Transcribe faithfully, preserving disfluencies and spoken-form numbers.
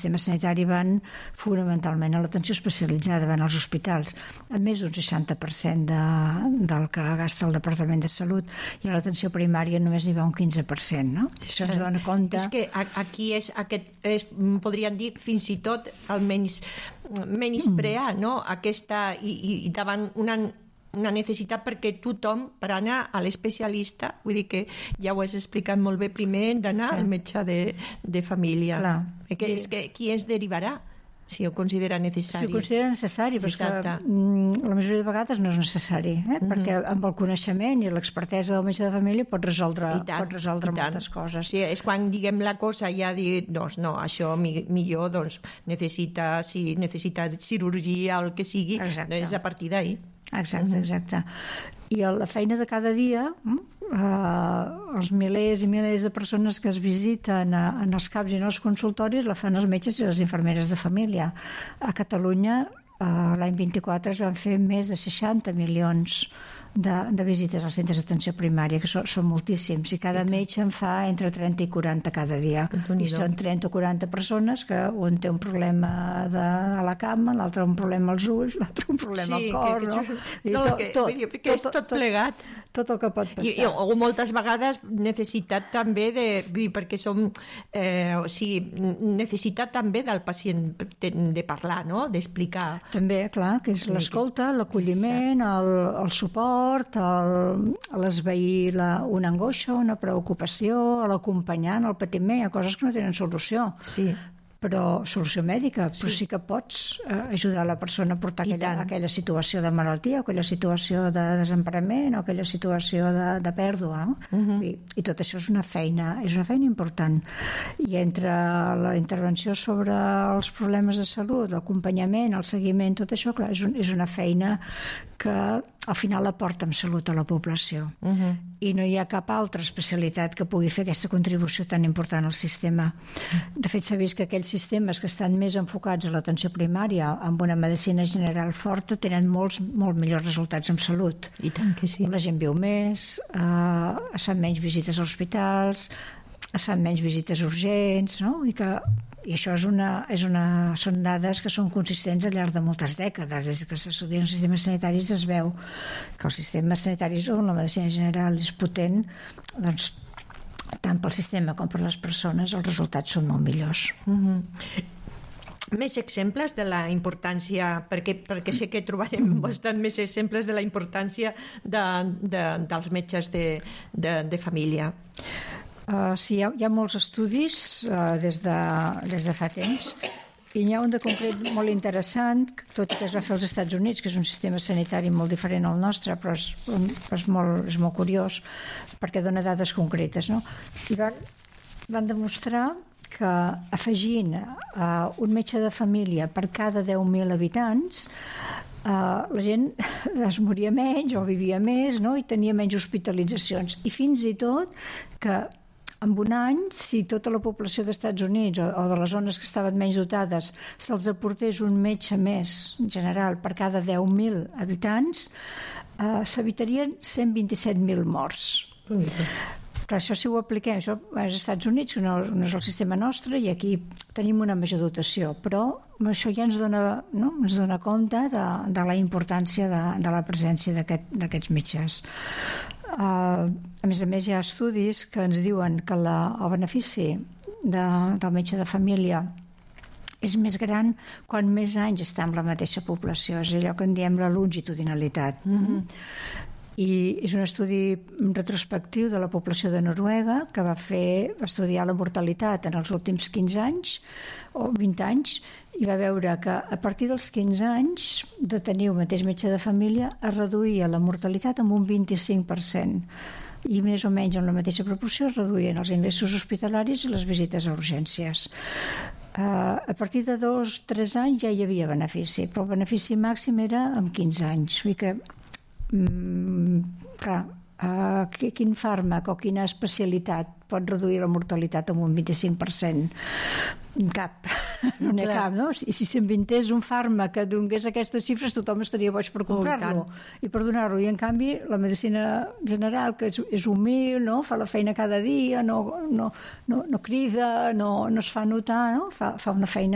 sistema sanitari van fonamentalment a l'atenció especialitzada, van als hospitals, a més d'un seixanta per cent de, del que gasta el Departament de Salut, i a l'atenció primària només hi va un quinze per cent, no? Això ens dona compte... És que aquí és, aquest, és podríem dir, fins i tot almenys menysprear, no? Aquesta, i, i, i davant una una necessitat, perquè tothom, per anar a l'especialista, vull dir que ja ho has explicat molt bé, primer d'anar sí. al metge de, de família. Clar. Que és que qui ens derivarà si ho considera necessari. Si ho considera necessari, però Exacte. que mm, la majoria de vegades no és necessari, eh? Mm-hmm. perquè amb el coneixement i l'expertesa del metge de família pot resoldre, tant, pot resoldre moltes coses. Sí, és quan diguem la cosa ja dir, doncs no, això millor doncs, necessita, si necessita cirurgia o el que sigui, Exacte. és a partir d'ahir. Exacte, exacte. I la feina de cada dia, eh, els milers i milers de persones que es visiten a, en els CAPs i en els consultoris la fan els metges i les infermeres de família. A Catalunya, eh, l'any vint-i-quatre es van fer més de seixanta milions de, de visites als centres d'atenció primària, que són, són moltíssims, i cada metge en fa entre trenta i quaranta cada dia. I són trenta o quaranta persones que un té un problema de, a la cama, l'altre un problema als ulls, l'altre un problema sí, al cor, que, que, no? I tot, que, tot, dir, que és tot, tot plegat. Tot el que pot passar. I, i, o moltes vegades necessitat també de, perquè som, eh, o sigui, necessitat també del pacient de, de parlar, no? D'explicar. També, clar, que és l'escolta, l'acolliment, el, el suport, l'esvair una angoixa, una preocupació, l'acompanyar en el patiment. Hi ha coses que no tenen solució. Sí. Però solució mèdica, però sí, sí que pots eh, ajudar la persona a portar aquella, aquella situació de malaltia, o aquella situació de desemparament, o aquella situació de, de pèrdua, no? Uh-huh. I, i tot això és una feina, és una feina important. I entre la intervenció sobre els problemes de salut, l'acompanyament, el seguiment, tot això, clar, és, un, és una feina que al final aporta amb salut a la població. Uh-huh. I no hi ha cap altra especialitat que pugui fer aquesta contribució tan important al sistema. De fet, s'ha vist que aquells sistemes que estan més enfocats a l'atenció primària, amb una medicina general forta, tenen molts, molt millors resultats en salut. I tant que sí. La gent viu més, eh, es fan menys visites als hospitals, es fan menys visites urgents, no? I que i això és una, és una, són dades que són consistents al llarg de moltes dècades. Des que s'estudien els sistemes sanitaris es veu que els sistemes sanitaris on la medicina general és potent, doncs tant pel sistema com per les persones els resultats són molt millors. Mm-hmm. Més exemples de la importància, perquè, perquè sé que trobarem bastant més exemples de la importància de, de, dels metges de, de, de família. Uh, sí, hi ha, hi ha molts estudis uh, des, de, des de fa temps, i n'hi ha un de concret molt interessant, tot i que es va fer als Estats Units, que és un sistema sanitari molt diferent al nostre, però és, però és, molt, és molt curiós perquè dona dades concretes, no? I van, van demostrar que afegint uh, un metge de família per cada deu mil habitants, Uh, la gent es moria menys o vivia més, no? I tenia menys hospitalitzacions. I fins i tot que en un any, si tota la població dels Estats Units o, o de les zones que estaven menys dotades se'ls aportés un metge més general per cada deu mil habitants, uh, s'evitarien cent vint-i-set mil morts. Mm. Clar, això si ho apliquem, això als Estats Units, que no, no és el sistema nostre, i aquí tenim una major dotació, però això ja ens dona, no? ens dona compte de, de la importància de, de la presència d'aquest, d'aquests metges. Uh, a més a més, hi ha estudis que ens diuen que la, el benefici de, del metge de família és més gran quan més anys està amb la mateixa població, és allò que en diem la longitudinalitat. Mm-hmm. I és un estudi retrospectiu de la població de Noruega que va fer va estudiar la mortalitat en els últims quinze anys o vint anys, i va veure que a partir dels quinze anys de tenir el mateix metge de família es reduïa la mortalitat en un vint-i-cinc per cent, i més o menys en la mateixa proporció es reduïen els ingressos hospitalaris i les visites a urgències. Uh, a partir de dos o tres anys ja hi havia benefici, però el benefici màxim era amb quinze anys. Vull dir que Mm, clar, uh, quin fàrmac o quina especialitat pot reduir la mortalitat en un vint-i-cinc per cent? Cap, no n'hi ha cap, no? I si s'inventés un fàrmac que donés aquestes xifres, tothom estaria boig per comprar-lo oh, i, i per donar-lo, i en canvi la medicina general, que és, és humil, no? Fa la feina cada dia, no, no, no, no crida, no, no es fa notar, no? Fa, fa una feina